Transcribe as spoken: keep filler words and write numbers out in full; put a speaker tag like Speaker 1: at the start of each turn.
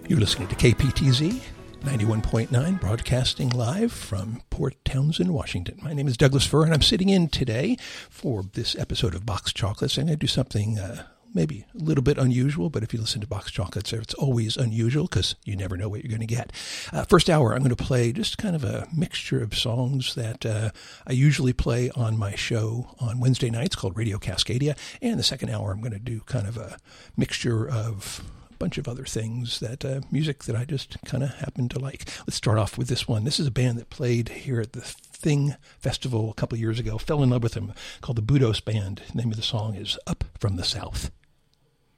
Speaker 1: You're listening to K P T Z ninety-one point nine, broadcasting live from Port Townsend, Washington. My name is Douglas Furr, and I'm sitting in today for this episode of Box Chocolates. I'm going to do something uh, maybe a little bit unusual, but if you listen to Box Chocolates, it's always unusual because you never know what you're going to get. Uh, first hour, I'm going to play just kind of a mixture of songs that uh, I usually play on my show on Wednesday nights called Radio Cascadia. And the second hour, I'm going to do kind of a mixture of bunch of other things, that uh, music that I just kind of happen to like. Let's start off with this one. This is a band that played here at the Thing Festival a couple of years ago. Fell in love with them, called the Budos Band. The name of the song is Up from the South.